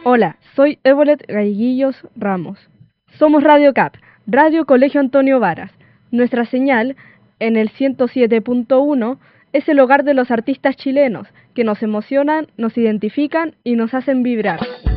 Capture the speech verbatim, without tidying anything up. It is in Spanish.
Hola, soy Evolet Gaiguillos Ramos. Somos Radio C A P, Radio Colegio Antonio Varas. Nuestra señal, en el ciento siete punto uno, es el hogar de los artistas chilenos, que nos emocionan, nos identifican y nos hacen vibrar.